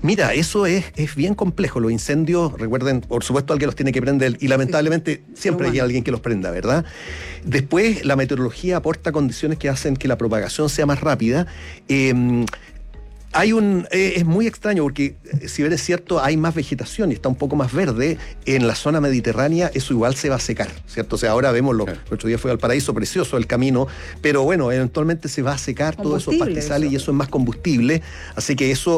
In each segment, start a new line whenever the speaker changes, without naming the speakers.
Mira, eso es bien complejo. Los incendios, recuerden, por supuesto alguien los tiene que prender y lamentablemente siempre hay alguien que los prenda, ¿verdad? Después, la meteorología aporta condiciones que hacen que la propagación sea más rápida. Es muy extraño porque, si bien es cierto, hay más vegetación y está un poco más verde, en la zona mediterránea eso igual se va a secar, ¿cierto? O sea, ahora vemos, el otro día fue al Paraíso, precioso el camino, pero bueno, eventualmente se va a secar todos esos pastizales y eso es más combustible, así que eso...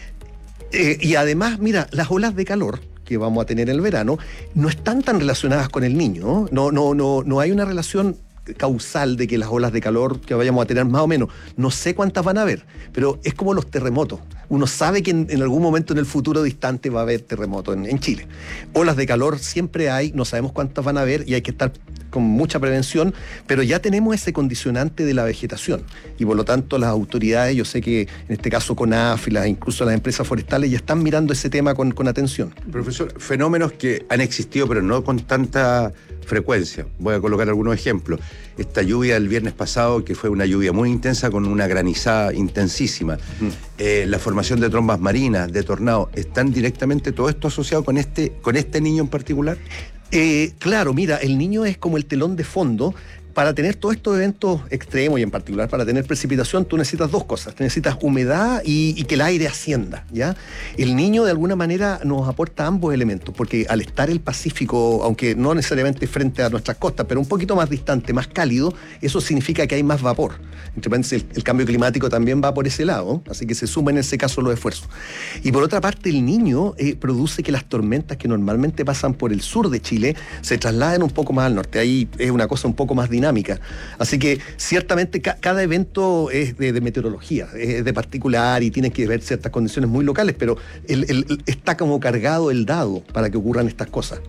y además, mira, las olas de calor que vamos a tener en el verano no están tan relacionadas con el Niño, ¿no? No hay una relación causal de que las olas de calor que vayamos a tener más o menos, no sé cuántas van a haber, pero es como los terremotos. Uno sabe que en algún momento en el futuro distante va a haber terremotos en Chile. Olas de calor siempre hay, no sabemos cuántas van a haber y hay que estar con mucha prevención, pero ya tenemos ese condicionante de la vegetación y por lo tanto las autoridades, yo sé que en este caso CONAF y incluso las empresas forestales ya están mirando ese tema con atención.
Profesor, fenómenos que han existido pero no con tanta frecuencia. Voy a colocar algunos ejemplos. Esta lluvia del viernes pasado, que fue una lluvia muy intensa con una granizada intensísima. La formación de trombas marinas, de tornados, ¿están directamente todo esto asociado con este niño en particular?
Claro, mira, el Niño es como el telón de fondo. Para tener todos estos eventos extremos y en particular para tener precipitación, tú necesitas dos cosas. Necesitas humedad y que el aire ascienda, ¿ya? El Niño de alguna manera nos aporta ambos elementos, porque al estar el Pacífico, aunque no necesariamente frente a nuestras costas, pero un poquito más distante, más cálido, eso significa que hay más vapor. Entre paréntesis, el cambio climático también va por ese lado, así que se suman en ese caso los esfuerzos. Y por otra parte, el Niño produce que las tormentas que normalmente pasan por el sur de Chile se trasladen un poco más al norte. Ahí es una cosa un poco más dinámica. Así que ciertamente cada evento es de meteorología, es de particular y tiene que ver ciertas condiciones muy locales, pero está como cargado el dado para que ocurran estas cosas.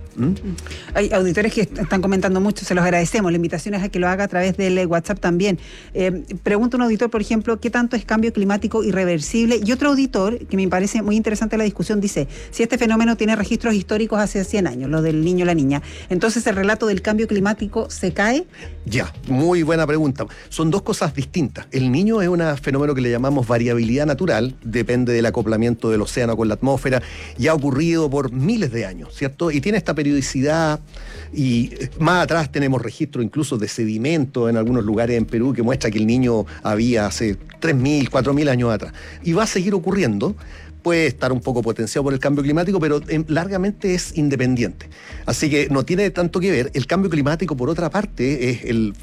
Hay auditores que están comentando mucho, se los agradecemos. La invitación es a que lo haga a través del WhatsApp también. Pregunta un auditor, por ejemplo, ¿qué tanto es cambio climático irreversible? Y otro auditor, que me parece muy interesante la discusión, dice, si este fenómeno tiene registros históricos hace 100 años, lo del niño y la niña, entonces el relato del cambio climático se cae.
Ya, muy buena pregunta. Son dos cosas distintas. El Niño es un fenómeno que le llamamos variabilidad natural, depende del acoplamiento del océano con la atmósfera, y ha ocurrido por miles de años, ¿cierto? Y tiene esta periodicidad, y más atrás tenemos registros incluso de sedimentos en algunos lugares en Perú que muestra que el Niño había hace 3.000, 4.000 años atrás. Y va a seguir ocurriendo. Puede estar un poco potenciado por el cambio climático, pero largamente es independiente. Así que no tiene tanto que ver. El cambio climático, por otra parte,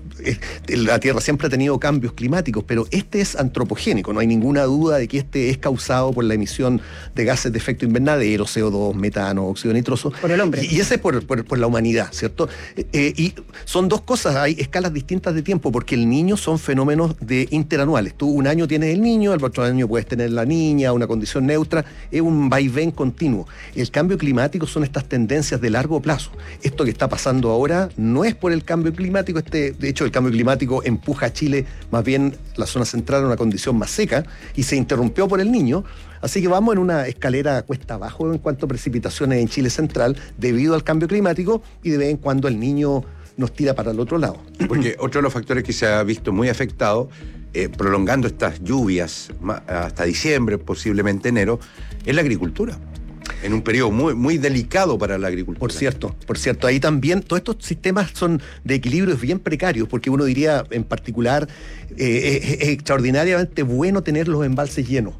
la Tierra siempre ha tenido cambios climáticos, pero este es antropogénico. No hay ninguna duda de que este es causado por la emisión de gases de efecto invernadero, CO2, metano, óxido nitroso.
Por el hombre.
Y ese es por la humanidad, ¿cierto? Y son dos cosas, hay escalas distintas de tiempo, porque el Niño son fenómenos interanuales. Tú un año tienes el niño, el otro año puedes tener la niña, una condición neutra. Es un vaivén continuo. El cambio climático son estas tendencias de largo plazo. Esto que está pasando ahora no es por el cambio climático. De hecho, el cambio climático empuja a Chile, más bien la zona central, a una condición más seca y se interrumpió por el Niño. Así que vamos en una escalera cuesta abajo en cuanto a precipitaciones en Chile central debido al cambio climático y de vez en cuando el Niño nos tira para el otro lado.
Porque otro de los factores que se ha visto muy afectado, prolongando estas lluvias hasta diciembre, posiblemente enero, es la agricultura. En un periodo muy, muy delicado para la agricultura.
Por cierto, ahí también todos estos sistemas son de equilibrios bien precarios, porque uno diría en particular es extraordinariamente bueno tener los embalses llenos.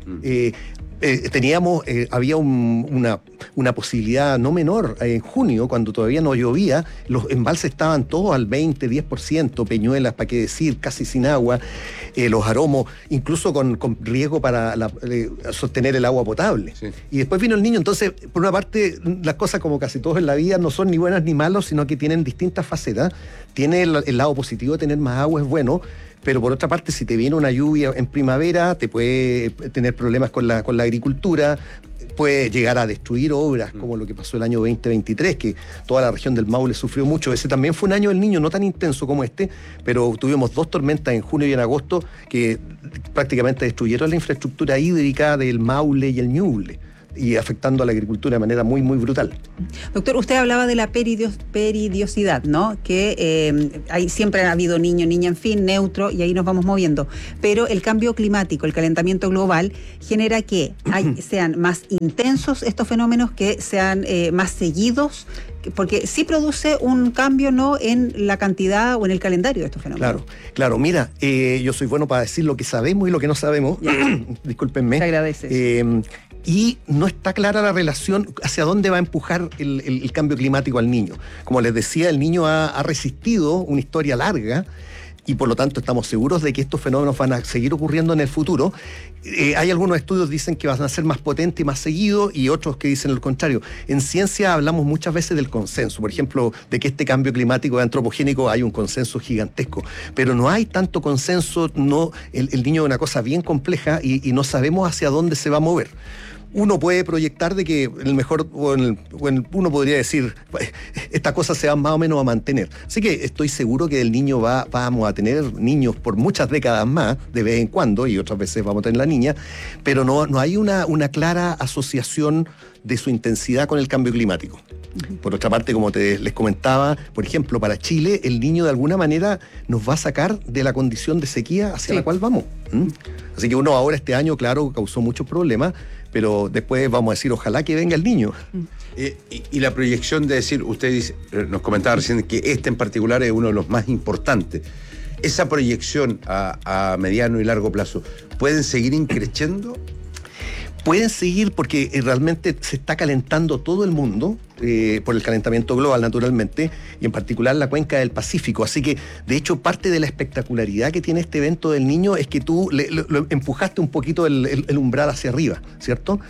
Había una posibilidad no menor en junio, cuando todavía no llovía, los embalses estaban todos al 20, 10%, Peñuelas, para qué decir, casi sin agua, los Aromos, incluso con riesgo para sostener el agua potable. Sí. Y después vino el Niño, entonces, por una parte, las cosas como casi todos en la vida no son ni buenas ni malas, sino que tienen distintas facetas. Tiene el lado positivo de tener más agua, es bueno, pero por otra parte, si te viene una lluvia en primavera, te puede tener problemas con la agricultura, puede llegar a destruir obras, como lo que pasó el año 2023, que toda la región del Maule sufrió mucho. Ese también fue un año del Niño, no tan intenso como este, pero tuvimos 2 tormentas en junio y en agosto que prácticamente destruyeron la infraestructura hídrica del Maule y el Ñuble. y afectando a la agricultura de manera muy, muy brutal.
Doctor, usted hablaba de la peridiosidad, ¿no? Que siempre ha habido niño, niña, en fin, neutro, y ahí nos vamos moviendo. Pero el cambio climático, el calentamiento global, genera que sean más intensos estos fenómenos, que sean más seguidos, porque sí produce un cambio, ¿no?, en la cantidad o en el calendario de estos fenómenos.
Claro. Mira, yo soy bueno para decir lo que sabemos y lo que no sabemos. Discúlpenme.
Te agradeces.
Y no está clara la relación hacia dónde va a empujar el cambio climático al niño. Como les decía, el niño ha resistido una historia larga, y por lo tanto estamos seguros de que estos fenómenos van a seguir ocurriendo en el futuro. Hay algunos estudios que dicen que van a ser más potentes y más seguidos, y otros que dicen lo contrario. En ciencia hablamos muchas veces del consenso, por ejemplo, de que este cambio climático es antropogénico. Hay un consenso gigantesco, pero no hay tanto consenso. El niño es una cosa bien compleja y no sabemos hacia dónde se va a mover. Uno puede proyectar de que uno podría decir, estas cosas se van más o menos a mantener. Así que estoy seguro que del niño vamos a tener niños por muchas décadas más, de vez en cuando, y otras veces vamos a tener la niña, pero no hay una clara asociación de su intensidad con el cambio climático. Por otra parte, como les comentaba, por ejemplo, para Chile, el niño de alguna manera nos va a sacar de la condición de sequía hacia la cual vamos. Así que uno ahora, este año, claro, causó muchos problemas, pero después vamos a decir, ojalá que venga el niño.
Y la proyección de decir, usted nos comentaba recién que este en particular es uno de los más importantes. Esa proyección a mediano y largo plazo, ¿pueden seguir increciendo?
Pueden seguir porque realmente se está calentando todo el mundo, por el calentamiento global, naturalmente, y en particular la cuenca del Pacífico. Así que, de hecho, parte de la espectacularidad que tiene este evento del niño es que tú lo empujaste un poquito el umbral hacia arriba, ¿cierto?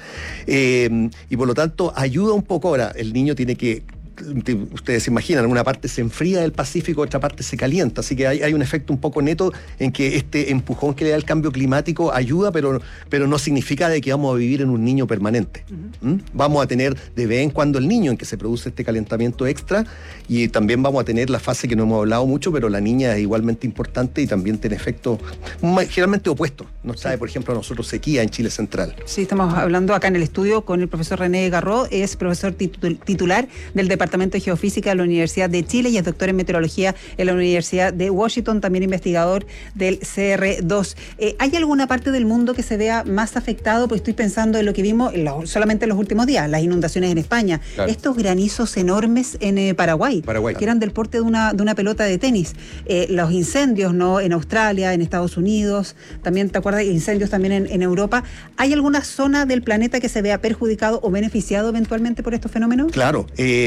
Y por lo tanto, ayuda un poco. Ahora, el niño tiene que... Ustedes se imaginan, una parte se enfría del Pacífico, otra parte se calienta, así que hay un efecto un poco neto en que este empujón que le da el cambio climático ayuda, pero no significa de que vamos a vivir en un niño permanente. Vamos a tener de vez en cuando el niño en que se produce este calentamiento extra, y también vamos a tener la fase que no hemos hablado mucho, pero la niña es igualmente importante y también tiene efectos generalmente opuestos. Nos trae, por ejemplo, a nosotros sequía en Chile central.
Sí, estamos hablando acá en el estudio con el profesor René Garró, es profesor titular del Departamento de Geofísica de la Universidad de Chile y es doctor en Meteorología en la Universidad de Washington, también investigador del CR2. ¿Hay alguna parte del mundo que se vea más afectado? Pues estoy pensando en lo que vimos solamente en los últimos días, las inundaciones en España, estos granizos enormes en Paraguay, que eran del porte de una pelota de tenis, los incendios, ¿no?, en Australia, en Estados Unidos, también, ¿te acuerdas? Incendios también en Europa. ¿Hay alguna zona del planeta que se vea perjudicado o beneficiado eventualmente por estos fenómenos?
Claro.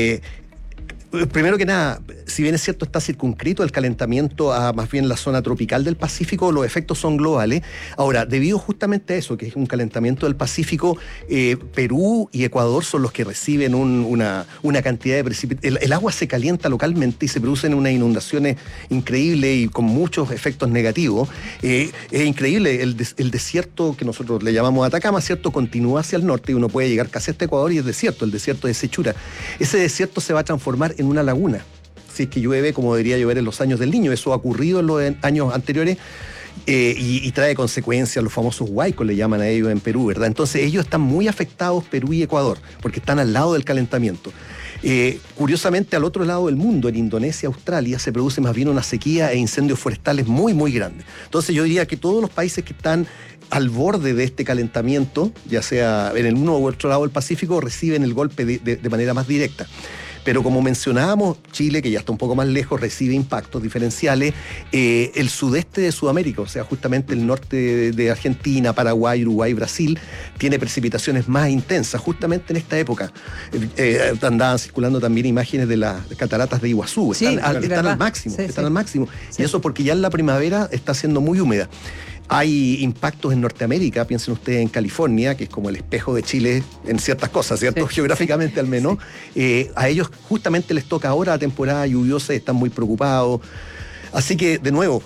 Primero que nada, si bien es cierto está circunscrito el calentamiento a más bien la zona tropical del Pacífico, los efectos son globales. Ahora, debido justamente a eso, que es un calentamiento del Pacífico, Perú y Ecuador son los que reciben una cantidad de precipitaciones. El agua se calienta localmente y se producen unas inundaciones increíbles y con muchos efectos negativos. Es increíble, el desierto que nosotros le llamamos Atacama, ¿cierto?, continúa hacia el norte y uno puede llegar casi hasta Ecuador y es desierto, el desierto de Sechura. Ese desierto se va a transformar en una laguna, si es que llueve como debería llover en los años del Niño. Eso ha ocurrido en los años anteriores, y trae consecuencias, los famosos huaicos le llaman a ellos en Perú, ¿verdad? Entonces ellos están muy afectados, Perú y Ecuador, porque están al lado del calentamiento. Curiosamente, al otro lado del mundo, en Indonesia, Australia, se produce más bien una sequía e incendios forestales muy, muy grandes. Entonces yo diría que todos los países que están al borde de este calentamiento, ya sea en el uno u otro lado del Pacífico, reciben el golpe de manera más directa. Pero como mencionábamos, Chile, que ya está un poco más lejos, recibe impactos diferenciales. El sudeste de Sudamérica, o sea, justamente el norte de Argentina, Paraguay, Uruguay, Brasil, tiene precipitaciones más intensas, justamente en esta época. Andaban circulando también imágenes de las cataratas de Iguazú.
Sí,
están al máximo, están al máximo. Sí. Y eso porque ya en la primavera está siendo muy húmeda. Hay impactos en Norteamérica, piensen ustedes en California, que es como el espejo de Chile en ciertas cosas, ¿cierto? Sí. Geográficamente al menos. Sí. A ellos justamente les toca ahora la temporada lluviosa y están muy preocupados. Así que, de nuevo,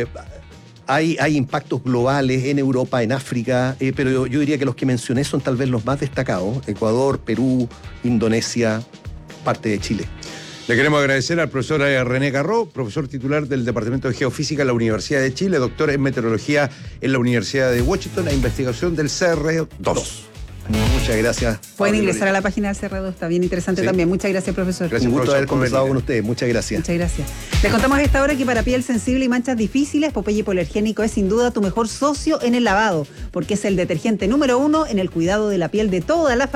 hay impactos globales en Europa, en África, pero yo diría que los que mencioné son tal vez los más destacados: Ecuador, Perú, Indonesia, parte de Chile.
Le queremos agradecer al profesor René Garró, profesor titular del Departamento de Geofísica de la Universidad de Chile, doctor en Meteorología en la Universidad de Washington, e investigación del CR2.
Muchas gracias.
Pueden
Pablo
ingresar
Lorena.
a la página del Cerrado, está bien interesante
Sí.
también. Muchas gracias, profesor.
Gracias.
Un gusto
profesor,
haber
por
conversado
venir.
con ustedes. Muchas gracias.
Muchas gracias. Les contamos a esta hora que para piel sensible y manchas difíciles, Popeye Hipoalergénico es sin duda tu mejor socio en el lavado, porque es el detergente número 1 en el cuidado de la piel de toda la familia.